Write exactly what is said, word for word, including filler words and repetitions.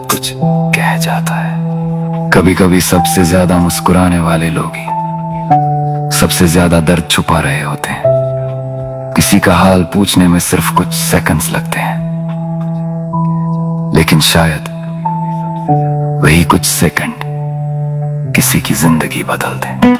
कुछ कह जाता है। कभी कभी सबसे ज्यादा मुस्कुराने वाले लोग ही सबसे ज्यादा दर्द छुपा रहे होते हैं। किसी का हाल पूछने में सिर्फ कुछ सेकंड्स लगते हैं, लेकिन शायद वही कुछ सेकंड किसी की जिंदगी बदल दे।